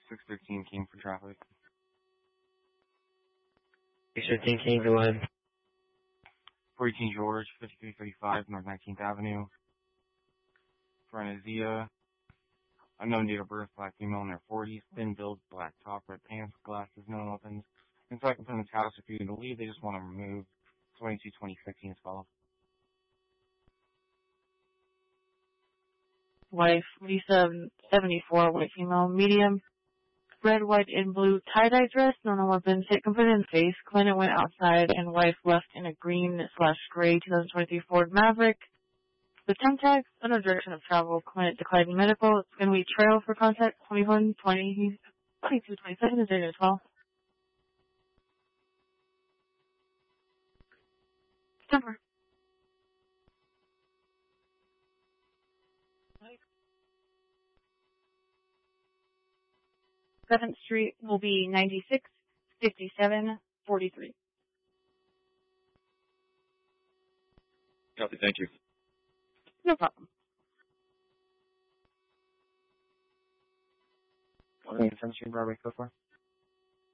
613 King for traffic. 613 King for what? 418 George, 5335 North 19th Avenue. Front of Zia. Unknown date of birth, black female in their 40s. Thin build, black top, red pants, glasses, no weapons. Inside component's house, if you need to leave, they just want to remove. 22-2015 is followed. Wife, Lisa, 74, white female, medium, red, white, and blue tie-dye dress, no weapons, hit component in face. Client went outside and wife left in a green/gray 2023 Ford Maverick. The temp tag, under direction of travel, client declined medical. It's going to be trail for contact 21-20, 22-27 is 8-12. September. 7th Street will be 96-57-43. Copy, thank you. No problem. Okay, 7th Street, Broadway, go for.